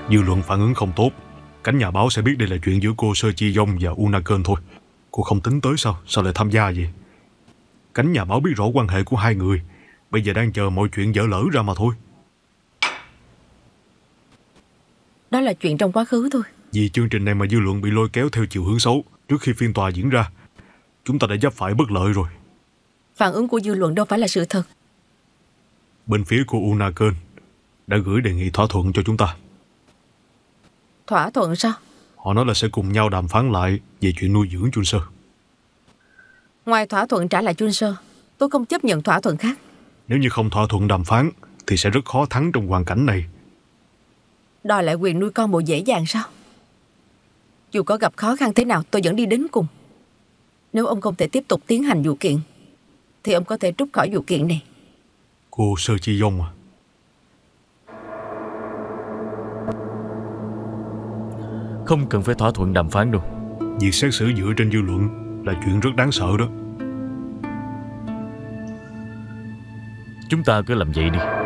Dư luận phản ứng không tốt. Cánh nhà báo sẽ biết đây là chuyện giữa cô Seo Ji-yong và Unakern thôi. Cô không tính tới sao? Sao lại tham gia vậy? Cánh nhà báo biết rõ quan hệ của hai người, bây giờ đang chờ mọi chuyện dở lỡ ra mà thôi. Đó là chuyện trong quá khứ thôi. Vì chương trình này mà dư luận bị lôi kéo theo chiều hướng xấu trước khi phiên tòa diễn ra. Chúng ta đã vấp phải bất lợi rồi. Phản ứng của dư luận đâu phải là sự thật. Bên phía của Unakern đã gửi đề nghị thỏa thuận cho chúng ta. Thỏa thuận sao? Họ nói là sẽ cùng nhau đàm phán lại về chuyện nuôi dưỡng Chun Seo. Ngoài thỏa thuận trả lại Chun Seo, tôi không chấp nhận thỏa thuận khác. Nếu như không thỏa thuận đàm phán thì sẽ rất khó thắng trong hoàn cảnh này. Đòi lại quyền nuôi con bộ dễ dàng sao? Dù có gặp khó khăn thế nào tôi vẫn đi đến cùng. Nếu ông không thể tiếp tục tiến hành vụ kiện thì ông có thể rút khỏi vụ kiện này. Cô Seo Ji-yong à? Không cần phải thỏa thuận đàm phán đâu. Việc xét xử dựa trên dư luận là chuyện rất đáng sợ đó. Chúng ta cứ làm vậy đi.